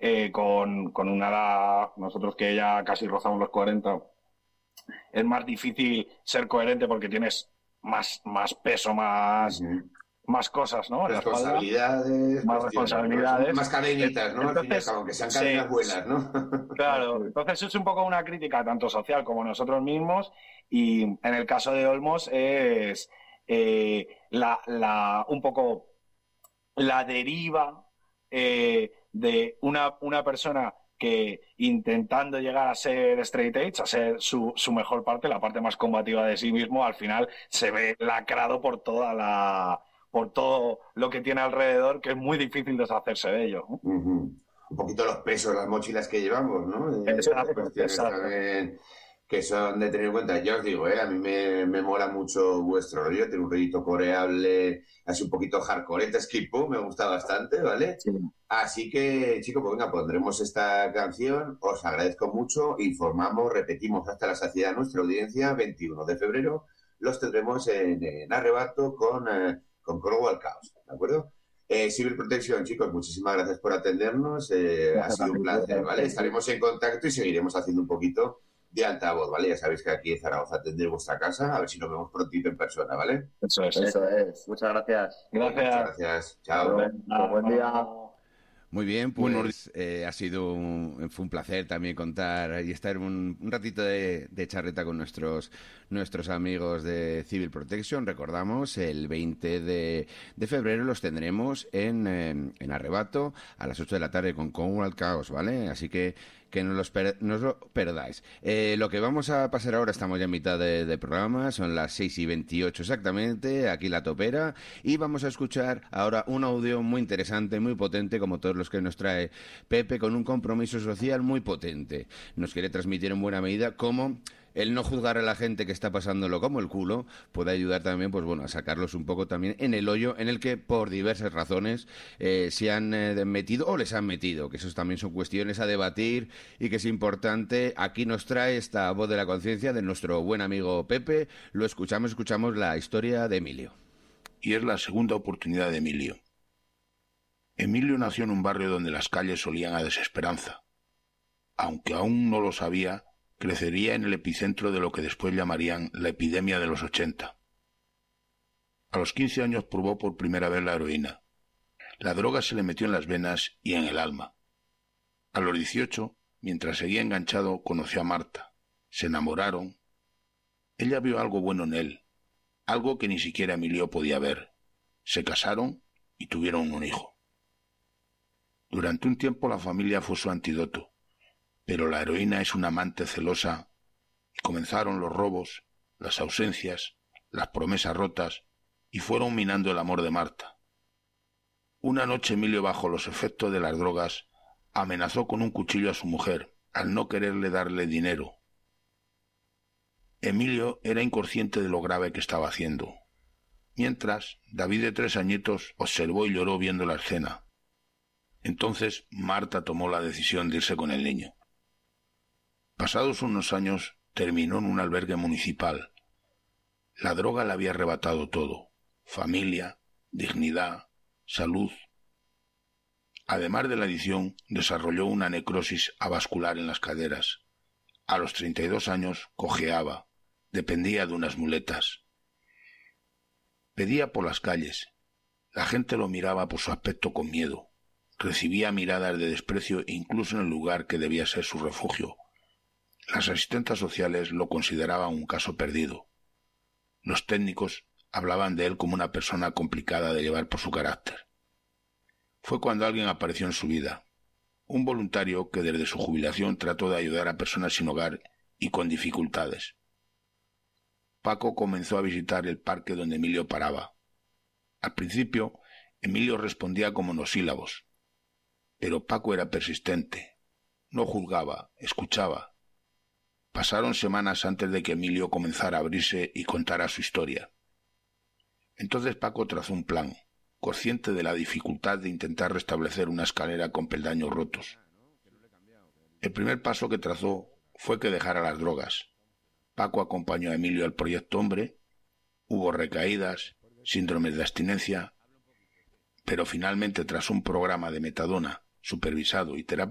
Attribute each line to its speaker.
Speaker 1: con una edad, nosotros que ya casi rozamos los 40, es más difícil ser coherente porque tienes más peso,
Speaker 2: Ujú.
Speaker 1: más cosas, ¿no? En la espalda,
Speaker 2: Responsabilidades,
Speaker 1: más
Speaker 2: cuestiones, ¿no? Son
Speaker 1: responsabilidades.
Speaker 2: más cadenitas, ¿no? Al fin y al cabo,
Speaker 1: Entonces,
Speaker 2: aunque sean
Speaker 1: sí,
Speaker 2: cadenas buenas, ¿no?
Speaker 1: claro. Entonces es un poco una crítica tanto social como nosotros mismos, y en el caso de Olmos es un poco la deriva de una persona que intentando llegar a ser straight edge, a ser su mejor parte, la parte más combativa de sí mismo, al final se ve lacrado por todo lo que tiene alrededor, que es muy difícil deshacerse de ello, ¿no?
Speaker 2: Ujú. Un poquito los pesos, las mochilas que llevamos, ¿no?
Speaker 1: Exacto,
Speaker 2: Cuestiones
Speaker 1: exacto.
Speaker 2: también que son de tener en cuenta. Yo os digo, a mí me mola mucho vuestro rollo, tiene un rollito coreable, así un poquito hardcore, skip me gusta bastante, ¿vale?
Speaker 1: Sí.
Speaker 2: Así que, chicos, pues venga, pondremos esta canción, os agradezco mucho, informamos, repetimos hasta la saciedad nuestra audiencia, 21 de febrero, los tendremos en Arrebato con Cornwall Chaos, ¿de acuerdo? Civil Protection, chicos, muchísimas gracias por atendernos. Ha
Speaker 1: Gracias a
Speaker 2: sido un
Speaker 1: ti.
Speaker 2: placer, ¿vale? Estaremos en contacto y seguiremos haciendo un poquito de altavoz, ¿vale? Ya sabéis que aquí en Zaragoza tendré vuestra casa, a ver si nos vemos prontito en persona, ¿vale?
Speaker 1: Eso es.
Speaker 3: Eso es. Muchas gracias.
Speaker 2: Venga, muchas
Speaker 1: Gracias.
Speaker 2: gracias.
Speaker 3: Pues,
Speaker 2: Chao.
Speaker 3: pues buen día.
Speaker 4: Muy bien,
Speaker 1: Bueno,
Speaker 4: pues ha sido fue un placer también contar y estar un ratito de charreta con nuestros amigos de Civil Protection. Recordamos, el 20 de febrero los tendremos en Arrebato a las 8 de la tarde con Commonwealth Chaos, ¿vale? Así que no os lo perdáis. Lo que vamos a pasar ahora, estamos ya en mitad de programa, son las 6:28 exactamente, aquí la topera, y vamos a escuchar ahora un audio muy interesante, muy potente, como todos los que nos trae Pepe, con un compromiso social muy potente. Nos quiere transmitir en buena medida cómo el no juzgar a la gente que está pasándolo como el culo puede ayudar también, pues bueno, a sacarlos un poco también en el hoyo en el que por diversas razones se han metido o les han metido, que esos también son cuestiones a debatir y que es importante. Aquí nos trae esta voz de la conciencia de nuestro buen amigo Pepe. Lo escuchamos la historia de Emilio.
Speaker 5: Y es la segunda oportunidad de Emilio. Emilio nació en un barrio donde las calles olían a desesperanza. Aunque aún no lo sabía, crecería en el epicentro de lo que después llamarían la epidemia de los 80. A los 15 años probó por primera vez la heroína. La droga se le metió en las venas y en el alma. A los 18, mientras seguía enganchado, conoció a Marta. Se enamoraron. Ella vio algo bueno en él, algo que ni siquiera Emilio podía ver. Se casaron y tuvieron un hijo. Durante un tiempo la familia fue su antídoto, pero la heroína es una amante celosa y comenzaron los robos, las ausencias, las promesas rotas y fueron minando el amor de Marta. Una noche Emilio, bajo los efectos de las drogas, amenazó con un cuchillo a su mujer al no quererle darle dinero. Emilio era inconsciente de lo grave que estaba haciendo. Mientras, David, de 3 añitos, observó y lloró viendo la escena. Entonces Marta tomó la decisión de irse con el niño. Pasados unos años, terminó en un albergue municipal. La droga le había arrebatado todo: familia, dignidad, salud. Además de la adicción, desarrolló una necrosis avascular en las caderas. A los 32 años cojeaba, dependía de unas muletas. Pedía por las calles. La gente lo miraba por su aspecto con miedo. Recibía miradas de desprecio incluso en el lugar que debía ser su refugio. Las asistentes sociales lo consideraban un caso perdido. Los técnicos hablaban de él como una persona complicada de llevar por su carácter. Fue cuando alguien apareció en su vida, un voluntario que desde su jubilación trató de ayudar a personas sin hogar y con dificultades. Paco comenzó a visitar el parque donde Emilio paraba. Al principio, Emilio respondía con monosílabos, pero Paco era persistente. No juzgaba, escuchaba. Pasaron semanas antes de que Emilio comenzara a abrirse y contara su historia. Entonces Paco trazó un plan, consciente de la dificultad de intentar restablecer una escalera con peldaños rotos. El primer paso que trazó fue que dejara las drogas. Paco acompañó a Emilio al proyecto Hombre. Hubo recaídas, síndromes de abstinencia, pero finalmente, tras un programa de metadona supervisado y